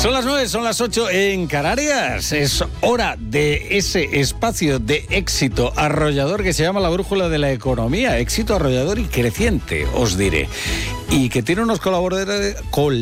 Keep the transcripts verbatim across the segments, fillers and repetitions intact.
Son las nueve, son las ocho en Canarias. Es hora de ese espacio de éxito arrollador que se llama la brújula de la economía. Éxito arrollador y creciente, os diré. Y que tiene unos colaboradores,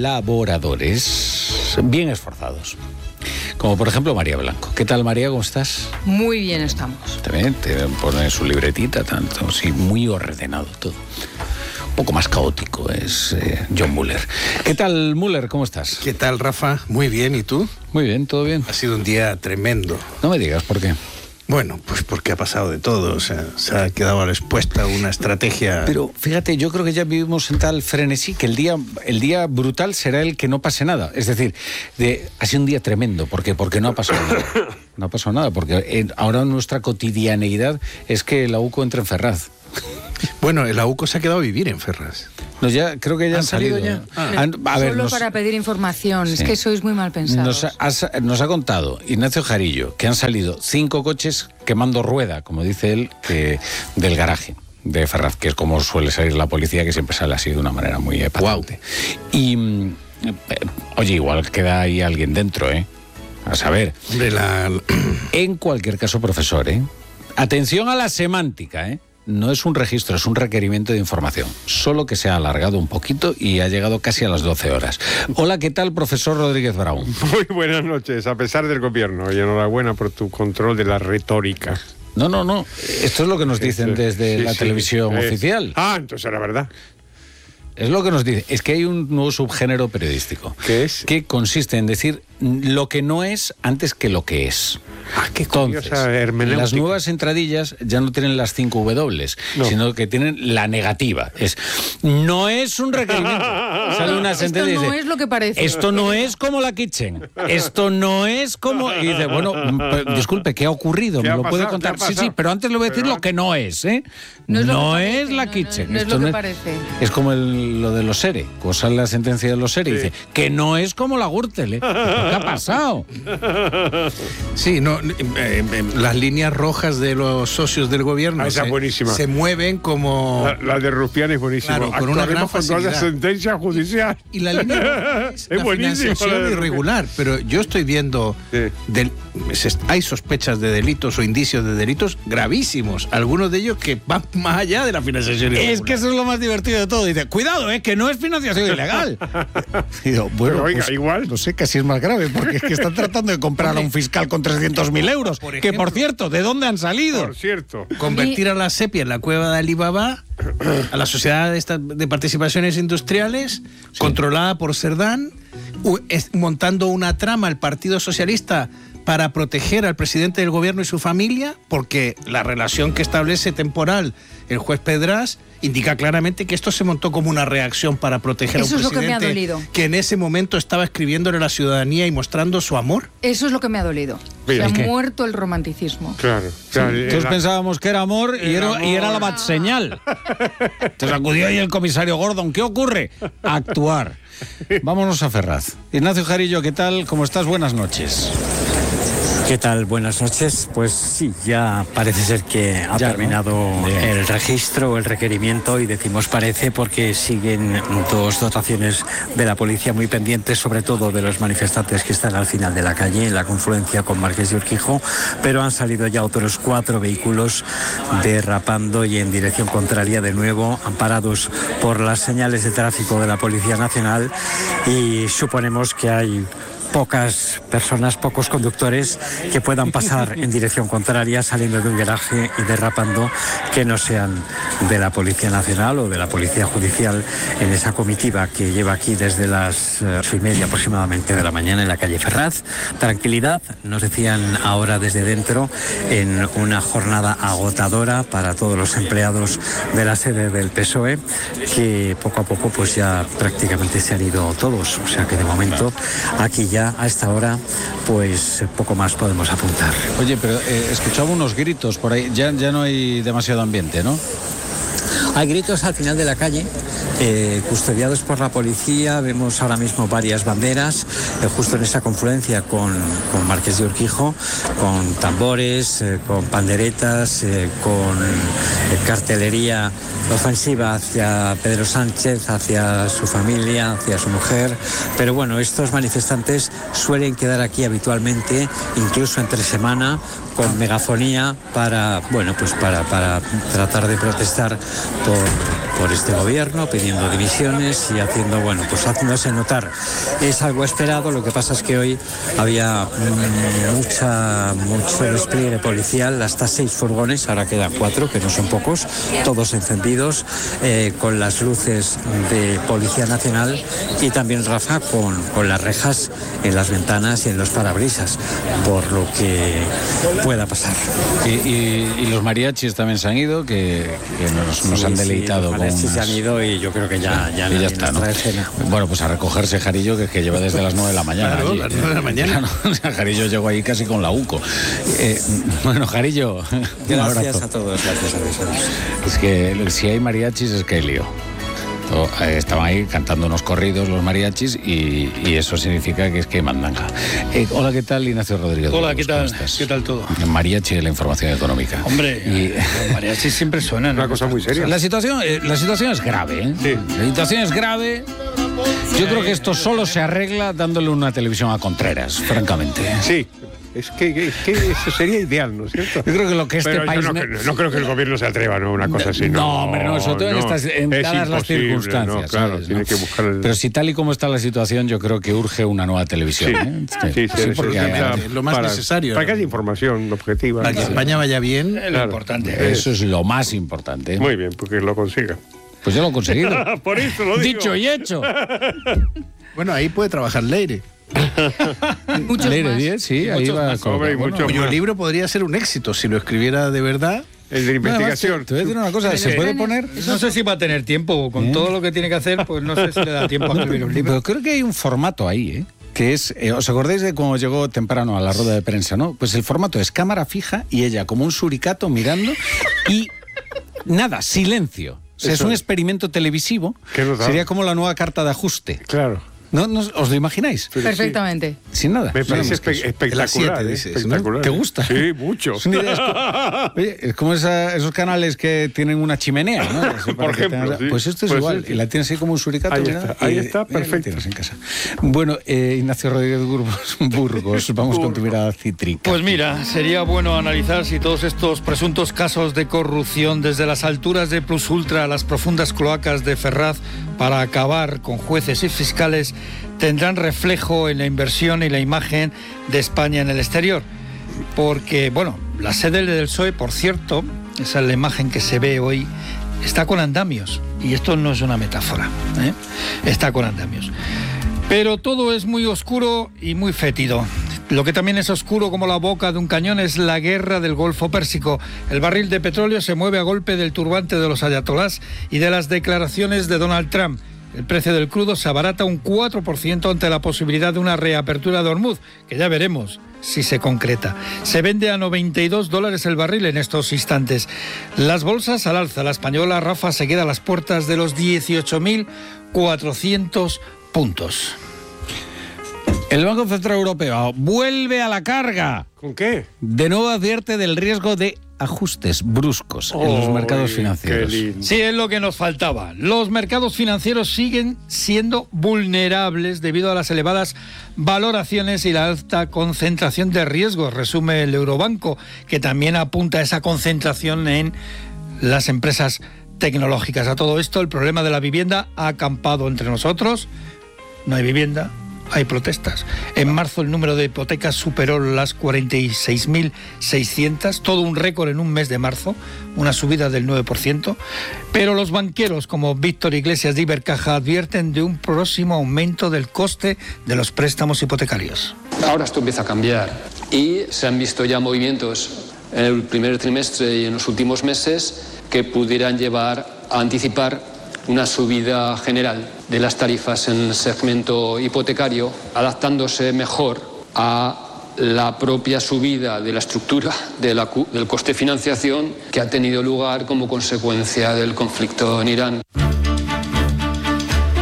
colaboradores bien esforzados. Como por ejemplo María Blanco. ¿Qué tal, María? ¿Cómo estás? Muy bien estamos. También te ponen su libretita, tanto, sí, muy ordenado todo. Un poco más caótico es eh, John Muller. ¿Qué tal, Muller? ¿Cómo estás? ¿Qué tal, Rafa? Muy bien, ¿y tú? Muy bien, todo bien. Ha sido un día tremendo. No me digas por qué. Bueno, pues porque ha pasado de todo, o sea, se ha quedado expuesta una estrategia... Pero fíjate, yo creo que ya vivimos en tal frenesí que el día, el día brutal será el que no pase nada. Es decir, de, ha sido un día tremendo. ¿Por qué? Porque no ha pasado nada. No ha pasado nada, porque en, ahora nuestra cotidianeidad es que la U C O entre en Ferraz. Bueno, el A U C O se ha quedado a vivir en Ferraz. No, ya, creo que ya han, ¿Han salido, salido ya? Ah. Han, a ver, Solo nos, para pedir información, sí. Es que sois muy mal pensados. Nos ha, nos ha contado Ignacio Jarillo que han salido cinco coches quemando rueda, como dice él, que, del garaje de Ferraz, que es como suele salir la policía, que siempre sale así de una manera muy patente. Wow. Y, eh, oye, igual queda ahí alguien dentro, ¿eh? A saber. De la... En cualquier caso, profesor, ¿eh? Atención a la semántica, ¿eh? No es un registro, es un requerimiento de información. Solo que se ha alargado un poquito y ha llegado casi a las doce horas. Hola, ¿qué tal, profesor Rodríguez Brown? Muy buenas noches, a pesar del gobierno. Y enhorabuena por tu control de la retórica. No, no, no. Esto es lo que nos dicen desde sí, la sí, televisión es... oficial. Ah, entonces era verdad. Es lo que nos dice. Es que hay un nuevo subgénero periodístico. ¿Qué es? Que consiste en decir lo que no es antes que lo que es. Ah, qué curiosa hermenéutica. Las nuevas entradillas ya no tienen las cinco W, no. sino que tienen la negativa. Es, no es un requerimiento. Sale una sentencia esto no y dice, es lo que parece. Esto no es como la Kitchen. Esto no es como... Y dice, bueno, disculpe, ¿qué ha ocurrido? ¿Me lo puede contar? Sí, sí, pero antes le voy a decir pero... lo que no es, ¿eh? No es, no es la no, Kitchen. No, no es Esto lo que no parece. Es como el, lo de los SERE. Pues sale la sentencia de los SERE y sí. dice, que no es como la Gürtel, ¿eh? ¿Qué ha pasado? Sí, no... Eh, eh, las líneas rojas de los socios del gobierno ah, esa se, buenísima. se mueven como... La, la de Rufián es buenísima. Claro, con una gran facilidad. Con toda sentencia judicial. Y la línea es la financiación irregular, pero yo estoy viendo... Sí. Del, hay sospechas de delitos o indicios de delitos gravísimos. Algunos de ellos que van más allá de la financiación irregular. Es que eso es lo más divertido de todo. Dice, cuidado, eh, que no es financiación ilegal. Y digo, bueno, pero, oiga, pues, igual. No sé, casi es más grave, porque es que están tratando de comprar a un fiscal con trescientos mil euros. Por ejemplo, que, por cierto, ¿de dónde han salido? Por cierto. Convertir a la SEPI en la cueva de Alibaba, a la sociedad de, esta, de participaciones industriales, sí. controlada por Cerdán, montando una trama al Partido Socialista para proteger al presidente del gobierno y su familia, porque la relación que establece temporal el juez Pedras indica claramente que esto se montó como una reacción para proteger Eso a un es presidente lo que, me ha dolido. que en ese momento estaba escribiéndole a la ciudadanía y mostrando su amor. Eso es lo que me ha dolido. Mira, se ha ¿qué? muerto el romanticismo. Claro. claro sí. Entonces la... pensábamos que era amor y era, amor. y era la bat señal. Entonces acudió ahí el comisario Gordon. ¿Qué ocurre? Actuar. Vámonos a Ferraz. Ignacio Jarillo, ¿qué tal? ¿Cómo estás? Buenas noches. ¿Qué tal? Buenas noches. Pues sí, ya parece ser que ha ya, terminado ¿no? el registro, el requerimiento, y decimos parece porque siguen dos dotaciones de la policía muy pendientes, sobre todo de los manifestantes que están al final de la calle, en la confluencia con Marqués de Urquijo, pero han salido ya otros cuatro vehículos derrapando y en dirección contraria de nuevo, amparados por las señales de tráfico de la Policía Nacional, y suponemos que hay pocas personas, pocos conductores que puedan pasar en dirección contraria saliendo de un garaje y derrapando, que no sean de la Policía Nacional o de la Policía Judicial en esa comitiva que lleva aquí desde las ocho y media aproximadamente de la mañana en la calle Ferraz. Tranquilidad, nos decían ahora desde dentro, en una jornada agotadora para todos los empleados de la sede del P S O E, que poco a poco pues ya prácticamente se han ido todos, o sea que de momento aquí ya a esta hora pues poco más podemos apuntar. Oye, pero eh, escuchaba unos gritos por ahí, ya, ya no hay demasiado ambiente, ¿no? Hay gritos al final de la calle, eh, custodiados por la policía. Vemos ahora mismo varias banderas, eh, justo en esa confluencia con, con Marqués de Urquijo, con tambores, eh, con panderetas, eh, con eh, cartelería ofensiva hacia Pedro Sánchez, hacia su familia, hacia su mujer. Pero bueno, estos manifestantes suelen quedar aquí habitualmente, incluso entre semana, con megafonía para, bueno, pues para, para tratar de protestar por, por este gobierno, pidiendo dimisiones y haciendo, bueno, pues haciéndose notar. Es algo esperado, lo que pasa es que hoy había mmm, mucha, mucho despliegue policial, hasta seis furgones, ahora quedan cuatro, que no son pocos, todos encendidos, eh, con las luces de Policía Nacional y también, Rafa, con, con las rejas en las ventanas y en los parabrisas, por lo que pueda pasar. Y, y, y los mariachis también se han ido, que, que nos, nos sí, han deleitado. Sí, los mariachis con unas... se han ido y yo creo que ya, sí, ya, ya está, ¿no? Bueno, pues a recogerse Jarillo, que, que lleva desde las nueve de la mañana. Claro, allí, las nueve de la mañana. Claro, o sea, Jarillo llegó ahí casi con la UCO. Eh, bueno, Jarillo, gracias a todos, gracias a todos. Es que si hay mariachis es que hay lío. Estaban ahí cantando unos corridos los mariachis y, y eso significa que es que hay mandanga. Eh, hola, ¿qué tal, Ignacio Rodríguez? Hola, ¿qué tal? ¿Qué tal todo? Mariachi de la información económica. Hombre, y, los mariachis siempre suenan. Una cosa muy seria. La situación, eh, la situación es grave, ¿eh? Sí. La situación es grave. Yo creo que esto solo se arregla dándole una televisión a Contreras, francamente. Sí. Es que, es que eso sería ideal, ¿no es cierto? Yo creo que lo que este Pero país... yo no, no, no creo que el gobierno se atreva, ¿no? Una cosa así, ¿no? No, hombre, no, sobre todo en, no, estas, en dadas las circunstancias. No, claro, ¿sabes? tiene ¿no? que buscar el... Pero si tal y como está la situación, yo creo que urge una nueva televisión. Sí, ¿eh? sí, sí, sí, porque sí, hay, es lo más para, necesario. Para que haya información objetiva. Para que España vaya bien. Es lo Claro. importante. Eso es lo más importante. Muy bien, porque lo consiga. Pues yo lo he conseguido. Por eso lo digo. Dicho y hecho. Bueno, ahí puede trabajar Leire. Muchos Leire más. diez, sí, ahí va. más. Hombre, y bueno, mucho Cuyo más. libro podría ser un éxito si lo escribiera de verdad. El de Bueno, además, investigación. te, te voy a decir una cosa, ¿se puede poner? No sé si va a tener tiempo, con ¿Eh? todo lo que tiene que hacer, pues no sé si le da tiempo a escribir un libro. Pero creo que hay un formato ahí, ¿eh? Que es, eh, ¿os acordáis de cómo llegó temprano a la rueda de prensa, no? Pues el formato es cámara fija y ella como un suricato mirando y nada, silencio. O sea, es un experimento televisivo. ¿Qué nos da? Sería como la nueva carta de ajuste. Claro. ¿No, no os lo imagináis? Pero Perfectamente. Sin nada. Me parece Nada más que espe- eso. espectacular. Las siete, ¿eh? dices, ¿no? Espectacular. ¿Te gusta? Sí, mucho. Es una idea, es como, oye, es como esa- esos canales que tienen una chimenea, ¿no? Así para Por que ejemplo, tengas- sí. Pues esto es Pues igual. sí. Y la tienes ahí como un suricato. Ahí mira, está, ahí y- está, y la perfecto. tienes en casa. Bueno, eh, Ignacio Rodríguez Burgos, Burgos, vamos con tu mirada cítrica. Pues mira, sería bueno analizar si todos estos presuntos casos de corrupción, desde las alturas de Plus Ultra a las profundas cloacas de Ferraz, para acabar con jueces y fiscales, tendrán reflejo en la inversión y la imagen de España en el exterior. Porque, bueno, la sede del P S O E, por cierto, esa es la imagen que se ve hoy, está con andamios. Y esto no es una metáfora, ¿eh? Está con andamios. Pero todo es muy oscuro y muy fétido. Lo que también es oscuro como la boca de un cañón es la guerra del Golfo Pérsico. El barril de petróleo se mueve a golpe del turbante de los ayatolás y de las declaraciones de Donald Trump. El precio del crudo se abarata un cuatro por ciento ante la posibilidad de una reapertura de Hormuz, que ya veremos si se concreta. Se vende a noventa y dos dólares el barril en estos instantes. Las bolsas al alza. La española, Rafa, se queda a las puertas de los dieciocho mil cuatrocientos puntos. El Banco Central Europeo vuelve a la carga. ¿Con qué? De nuevo advierte del riesgo de ajustes bruscos en los mercados Ay, financieros. qué lindo. Sí, es lo que nos faltaba. Los mercados financieros siguen siendo vulnerables debido a las elevadas valoraciones y la alta concentración de riesgos, resume el Eurobanco, que también apunta a esa concentración en las empresas tecnológicas. A todo esto, el problema de la vivienda ha acampado entre nosotros. No hay vivienda, hay protestas. En marzo el número de hipotecas superó las cuarenta y seis mil seiscientas, todo un récord en un mes de marzo, una subida del nueve por ciento. Pero los banqueros como Víctor Iglesias de Ibercaja advierten de un próximo aumento del coste de los préstamos hipotecarios. Ahora esto empieza a cambiar y se han visto ya movimientos en el primer trimestre y en los últimos meses que pudieran llevar a anticipar una subida general de las tarifas en el segmento hipotecario, adaptándose mejor a la propia subida de la estructura de la, del coste de financiación que ha tenido lugar como consecuencia del conflicto en Irán.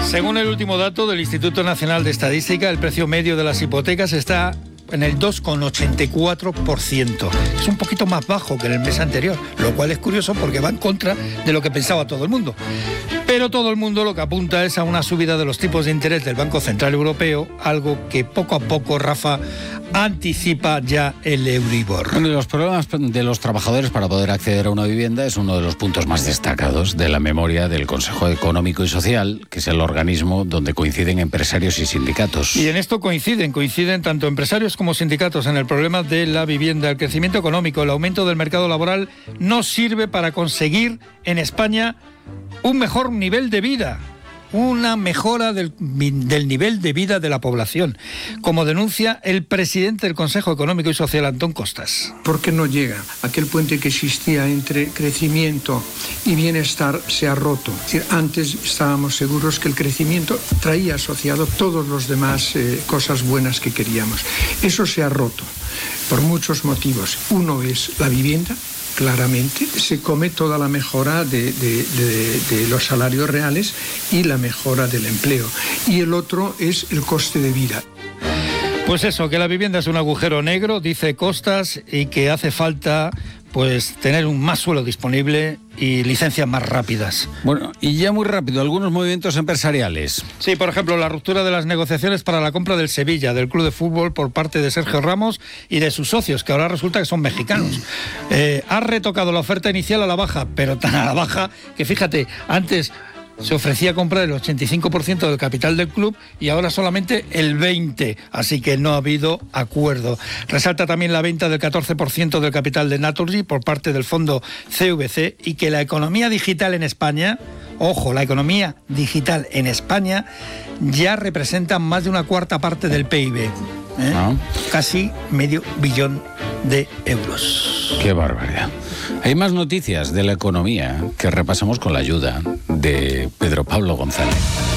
Según el último dato del Instituto Nacional de Estadística, el precio medio de las hipotecas está en el dos coma ochenta y cuatro por ciento. Es un poquito más bajo que en el mes anterior, lo cual es curioso porque va en contra de lo que pensaba todo el mundo. Pero todo el mundo lo que apunta es a una subida de los tipos de interés del Banco Central Europeo, algo que poco a poco, Rafa, anticipa ya el Euribor. Bueno, y los problemas de los trabajadores para poder acceder a una vivienda es uno de los puntos más destacados de la memoria del Consejo Económico y Social, que es el organismo donde coinciden empresarios y sindicatos. Y en esto coinciden, coinciden tanto empresarios como sindicatos en el problema de la vivienda. El crecimiento económico, el aumento del mercado laboral no sirve para conseguir en España un mejor nivel de vida, una mejora del, del nivel de vida de la población, como denuncia el presidente del Consejo Económico y Social, Antón Costas. ¿Por qué no llega? Aquel puente que existía entre crecimiento y bienestar se ha roto. Es decir, antes estábamos seguros que el crecimiento traía asociado todos los demás eh, cosas buenas que queríamos. Eso se ha roto por muchos motivos. Uno es la vivienda. Claramente se come toda la mejora de, de, de, de los salarios reales y la mejora del empleo. Y el otro es el coste de vida. Pues eso, que la vivienda es un agujero negro, dice Costas, y que hace falta pues tener un más suelo disponible y licencias más rápidas. Bueno, y ya muy rápido, algunos movimientos empresariales. Sí, por ejemplo, la ruptura de las negociaciones para la compra del Sevilla, del club de fútbol, por parte de Sergio Ramos y de sus socios, que ahora resulta que son mexicanos. Eh, ha retocado la oferta inicial a la baja, pero tan a la baja que, fíjate, antes se ofrecía comprar el ochenta y cinco por ciento del capital del club y ahora solamente el veinte por ciento, así que no ha habido acuerdo. Resalta también la venta del catorce por ciento del capital de Naturgy por parte del fondo C V C y que la economía digital en España, ojo, la economía digital en España ya representa más de una cuarta parte del P I B, ¿eh? Ah. Casi medio billón de euros. Qué barbaridad. Hay más noticias de la economía que repasamos con la ayuda de Pedro Pablo González.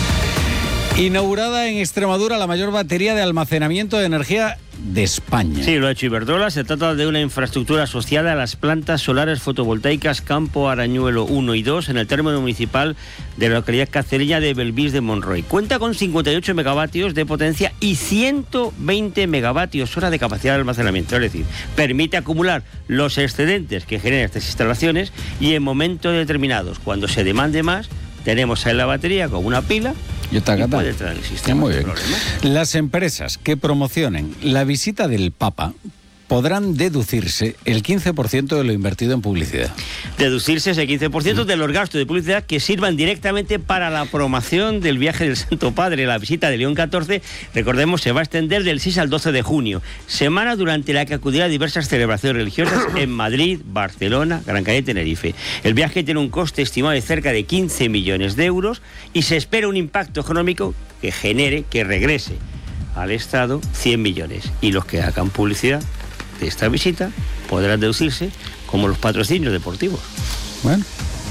Inaugurada en Extremadura la mayor batería de almacenamiento de energía de España. Sí, lo ha hecho Iberdrola. Se trata de una infraestructura asociada a las plantas solares fotovoltaicas Campo Arañuelo uno y dos en el término municipal de la localidad cacereña de Belvís de Monroy. Cuenta con cincuenta y ocho megavatios de potencia y ciento veinte megavatios hora de capacidad de almacenamiento. Es decir, permite acumular los excedentes que generan estas instalaciones y en momentos determinados, cuando se demande más, tenemos ahí la batería con una pila y puede entrar en el sistema. Muy bien. Las empresas que promocionen la visita del Papa podrán deducirse el quince por ciento de lo invertido en publicidad. Deducirse ese quince por ciento de los gastos de publicidad que sirvan directamente para la promoción del viaje del Santo Padre. La visita de León catorce, recordemos, se va a extender del seis al doce de junio, semana durante la que acudirá a diversas celebraciones religiosas en Madrid, Barcelona, Gran Canaria y Tenerife. El viaje tiene un coste estimado de cerca de quince millones de euros y se espera un impacto económico que genere, que regrese al Estado cien millones. Y los que hagan publicidad de esta visita podrán deducirse como los patrocinios deportivos. Bueno,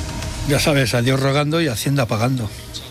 ya sabes, a Dios rogando y Hacienda pagando.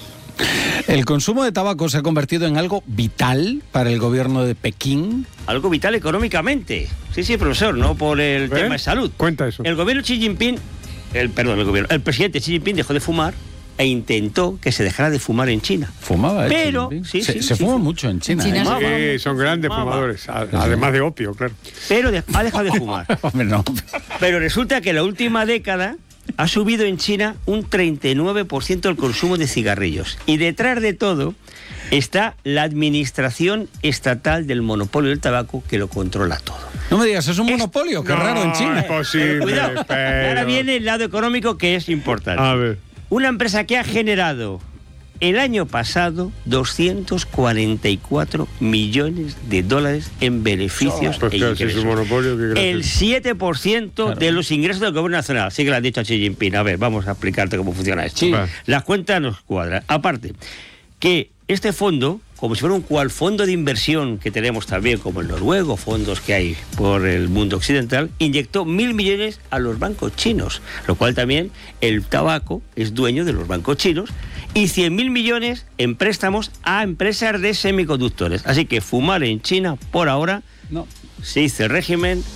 El consumo de tabaco se ha convertido en algo vital para el gobierno de Pekín. Algo vital económicamente. Sí, sí, profesor, no por el ¿Eh? tema de salud. Cuenta eso. El gobierno Xi Jinping, el, perdón, el gobierno, el presidente Xi Jinping dejó de fumar e intentó que se dejara de fumar en China. Fumaba, ¿eh? Pero sí, sí, se, sí, se sí, fuma sí. mucho en China. En China ¿eh? Sí, son grandes fumaba. fumadores, además de opio, claro. Pero de, ha dejado de fumar. Hombre, no. Pero resulta que en la última década ha subido en China un treinta y nueve por ciento el consumo de cigarrillos. Y detrás de todo está la administración estatal del monopolio del tabaco que lo controla todo. No me digas, es un monopolio, qué no, raro en China. Es posible, Cuidado, pero... ahora viene el lado económico que es importante. A ver. Una empresa que ha generado el año pasado doscientos cuarenta y cuatro millones de dólares en beneficios pues e claro, ingresos. Si es un monopolio, ¿qué gracias? El siete por ciento claro. de los ingresos del gobierno nacional. Así que le han dicho a Xi Jinping. A ver, vamos a explicarte cómo funciona esto. Sí. Las cuentas nos cuadran. Aparte, que este fondo, como si fuera un cual fondo de inversión que tenemos también, como el noruego, fondos que hay por el mundo occidental, inyectó mil millones a los bancos chinos, lo cual también el tabaco es dueño de los bancos chinos, y cien mil millones en préstamos a empresas de semiconductores. Así que fumar en China, por ahora, no. se dice régimen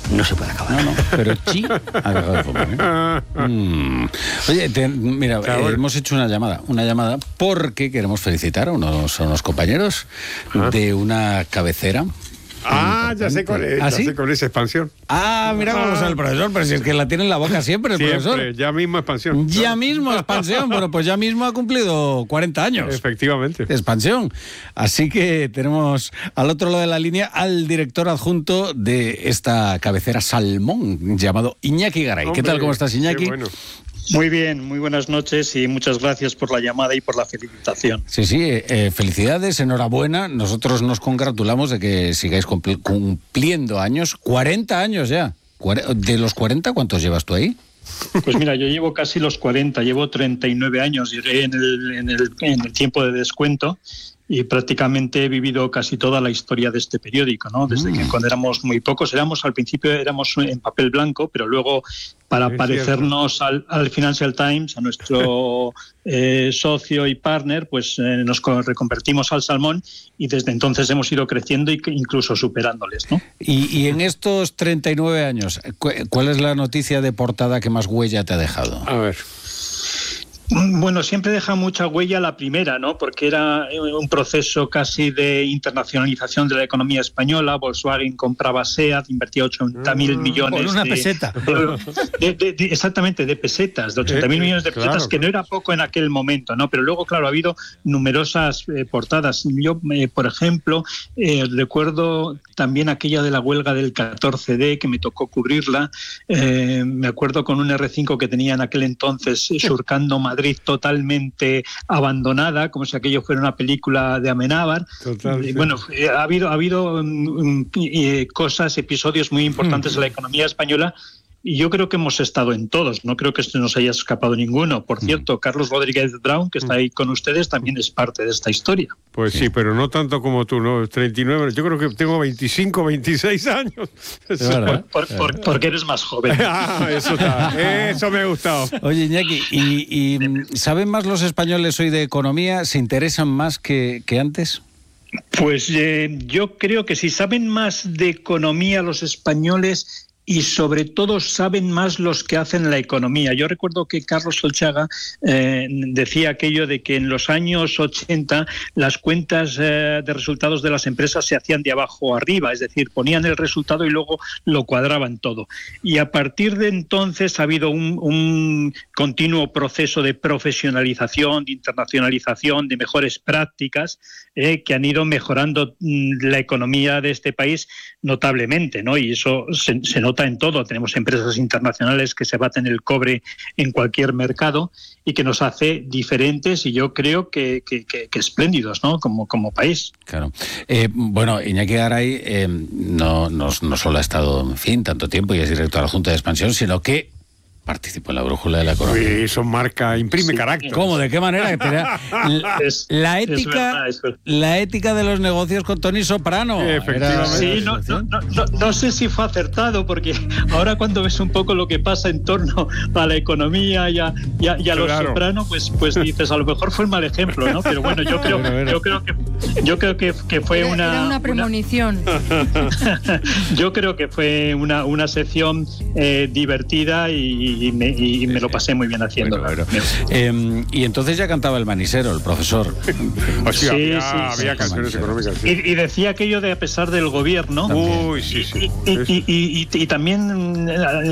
no se puede acabar. No, no, pero Chi ha dejado de fumar, ¿eh? mm. Oye, te, mira, eh, hemos hecho una llamada, una llamada porque queremos felicitar a unos, a unos compañeros ¿Ah? de una cabecera. Ah, ya sé cuál es, ¿Ah, ya sí? sé cuál es expansión. Ah, mira cómo sabe el profesor, pero si es que la tiene en la boca siempre el siempre, profesor. Ya mismo expansión. Ya claro. mismo expansión, bueno, pues ya mismo ha cumplido cuarenta años. Efectivamente. Expansión. Así que tenemos al otro lado de la línea al director adjunto de esta cabecera Salmón, llamado Iñaki Garay. Hombre, ¿qué tal, cómo estás, Iñaki? Qué bueno. Muy bien, muy buenas noches y muchas gracias por la llamada y por la felicitación. Sí, sí, eh, felicidades, enhorabuena. Nosotros nos congratulamos de que sigáis cumpli- cumpliendo años, cuarenta años ya. ¿De los cuarenta cuántos llevas tú ahí? Pues mira, yo llevo casi los cuarenta, llevo treinta y nueve años, llegué en el, en el, en el tiempo de descuento. Y prácticamente he vivido casi toda la historia de este periódico, ¿no? Desde mm. que cuando éramos muy pocos, éramos al principio éramos en papel blanco, pero luego para es parecernos al, al Financial Times, a nuestro eh, socio y partner, pues eh, nos reconvertimos al Salmón y desde entonces hemos ido creciendo e incluso superándoles, ¿no? Y, y en estos treinta y nueve años, ¿cuál es la noticia de portada que más huella te ha dejado? A ver. Bueno, siempre deja mucha huella la primera, ¿no? Porque era un proceso casi de internacionalización de la economía española. Volkswagen compraba SEAT, invertía ochenta mil millones. Por una de, peseta. De, de, de, exactamente, de pesetas, de ochenta mil millones de pesetas, claro, que no era poco en aquel momento, ¿no? Pero luego, claro, ha habido numerosas eh, portadas. Yo, eh, por ejemplo, eh, recuerdo también aquella de la huelga del catorce D, que me tocó cubrirla. Eh, me acuerdo con un erre cinco que tenía en aquel entonces surcando Madrid. Madrid totalmente abandonada, como si aquello fuera una película de Amenábar. Total, sí. Bueno, eh, ha habido, ha habido um, eh, cosas, episodios muy importantes mm. en la economía española. Y yo creo que hemos estado en todos, no creo que se nos haya escapado ninguno. Por cierto, Carlos Rodríguez Brown, que está ahí con ustedes, también es parte de esta historia. Pues sí, pero no tanto como tú, ¿no? treinta y nueve, yo creo que tengo veinticinco, veintiséis años. Por, por, por, porque eres más joven. Ah, eso está, eso me ha gustado. Oye, Iñaki, ¿y, y saben más los españoles hoy de economía? ¿Se interesan más que, que antes? Pues eh, yo creo que si saben más de economía los españoles... y sobre todo saben más los que hacen la economía. Yo recuerdo que Carlos Solchaga eh, decía aquello de que en los años ochenta las cuentas eh, de resultados de las empresas se hacían de abajo arriba, es decir, ponían el resultado y luego lo cuadraban todo. Y a partir de entonces ha habido un, un continuo proceso de profesionalización, de internacionalización, de mejores prácticas eh, que han ido mejorando mm, la economía de este país notablemente, ¿no? Y eso se, se nota en todo. Tenemos empresas internacionales que se baten el cobre en cualquier mercado y que nos hace diferentes y yo creo que, que, que, que espléndidos, ¿no? Como, como país. Claro. Eh, bueno, Iñaki Garay eh, no, no, no solo ha estado, en fin, tanto tiempo y es director de la Junta de Expansión, sino que participó en la brújula de la economía. Uy, eso marca, imprime sí. carácter. ¿Cómo? ¿De qué manera? La, es, la ética, es verdad, es verdad. La ética de los negocios con Tony Soprano. Efectivamente. Sí, no, no, no, no, no sé si fue acertado, porque ahora cuando ves un poco lo que pasa en torno a la economía y a, y a, y a los claro. Soprano, pues, pues dices, a lo mejor fue un mal ejemplo, ¿no? Pero bueno, yo creo, bueno, bueno. yo creo que yo creo que, que fue era, una. Era una premonición. Una, yo creo que fue una, una sección eh, divertida y. Y me, y me lo pasé muy bien haciendo. Bueno, bueno. Eh, y entonces ya cantaba el manisero, el profesor. O sea, sí, había, sí, había sí, canciones sí. económicas. Sí. Y, y decía aquello de a pesar del gobierno. Uy, sí, sí. Y, y, y, y, y, y también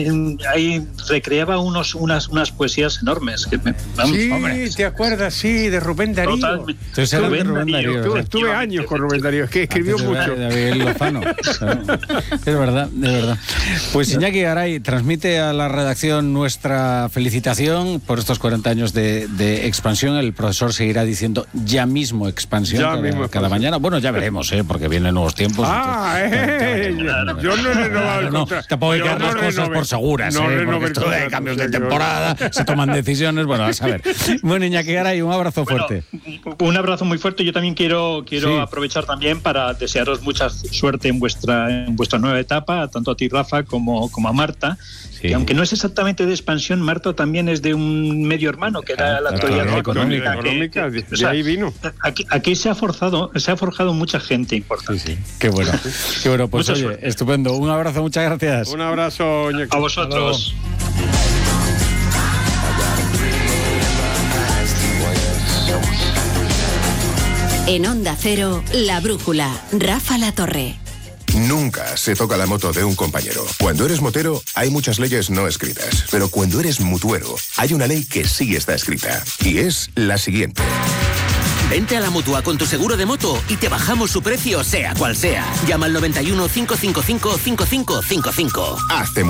ahí recreaba unos, unas, unas poesías enormes. Que me, vamos, sí, hombre. ¿Te acuerdas? Sí, de Rubén Darío. Totalmente. Entonces era Rubén, Rubén Darío. Darío. Estuve años con Rubén Darío, es que escribió Antes mucho. De David Lozano. Es verdad, de verdad. Pues Iñaki Garay transmite a la redacción nuestra felicitación por estos cuarenta años de, de expansión. El profesor seguirá diciendo ya mismo expansión, ya cada, mismo cada expansión. mañana. Bueno, ya veremos, ¿eh? Porque vienen nuevos tiempos. Ah, eh, yo no he renovado el contrato. Tampoco hay que dar las cosas por seguras, no ¿eh? Porque esto de cambios de temporada, se toman decisiones. Bueno, a saber. Bueno, Iñaki Garay, un abrazo bueno, fuerte. Un abrazo muy fuerte. Yo también quiero, quiero sí. aprovechar también para desearos mucha suerte en vuestra, en vuestra nueva etapa, tanto a ti, Rafa, como, como a Marta. Sí. Que aunque no es exactamente Comité de Expansión, Marta, también es de un medio hermano, que era la Autoridad Económica. económica que, que, de ahí vino. Aquí, aquí se ha forzado, se ha forjado mucha gente importante. Sí, sí. Qué bueno. Qué bueno, pues Mucha oye, suerte. estupendo. Un abrazo, muchas gracias. Un abrazo, A vosotros. En Onda Cero, La Brújula, Rafa La Torre. Nunca se toca la moto de un compañero. Cuando eres motero, hay muchas leyes no escritas. Pero cuando eres mutuero, hay una ley que sí está escrita. Y es la siguiente. Vente a la Mutua con tu seguro de moto y te bajamos su precio, sea cual sea. Llama al noventa y uno, cinco cinco cinco, cinco cinco cinco cinco. Hazte